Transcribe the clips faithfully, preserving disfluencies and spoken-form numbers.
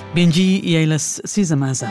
Benji e eilas sisa masa.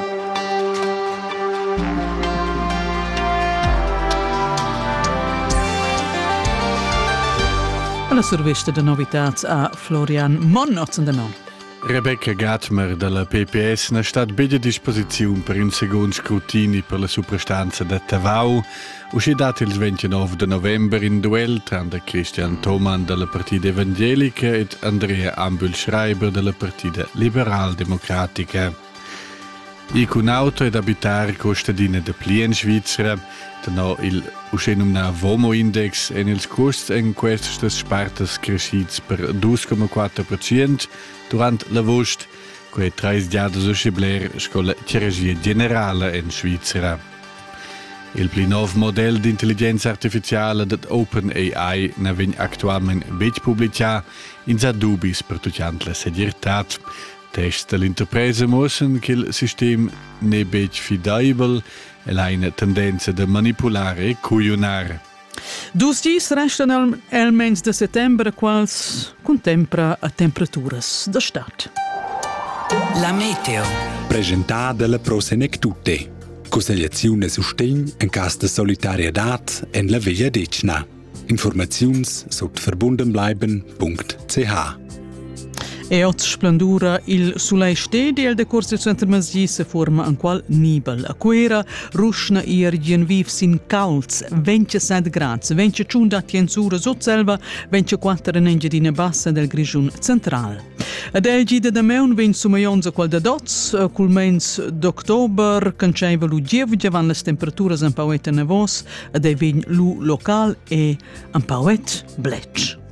Alla survesta de novitats a Florian Monnotz da non. Rebecca Gatmer della P P S ha stat bella disposizione per un secondo scrutini per la suprastanza da Tavau, uscita il ventinove di novembre in duel tra Christian Thoman della Partita Evangelica e Andrea Ambül-Schreiber della Partita Liberal-Democratica. I con auto ed abitare costadine de plien Svizzera, tenò il uscenumna Vomo Index e nel cost en queste spartas crescits per due virgola quattro per cento durante la vost, quei tre giada suscibler scola chirurgia generale in Svizzera. Il pli nov model di intelligenza artificiale dat OpenAI ne vegn actualmente bec publica in sa dubis per tutti la seguirtat. Tests dell'interpresa mossen che il sistema ne bec fidaibel e ha una tendenza da manipolare e cuionare. Dus dies restan al, el mens de settembre quals contempra a temperaturas da stat. La meteo. Presentata dalla Prosenectute. Consigliazione sustegn in cas de solidarietà en la via decna. Informaziuns sot verbundenbleiben punkt c h. E ot splendura il sulei stedi el decors del centro Masgi se forma an qual nibel. A quera rusna ir gien viv sin calz, ventisette grads, venticinque tienzura sot selva, ventiquattro in Engiadina bassa del Grigiun central. Ad el gida da meun vegn sumaions a qual da dots, cul mens d'october, canceiva lu gievgia van las temperaturas un pauet nevos, ad el vegn lu local e un pauet bletch.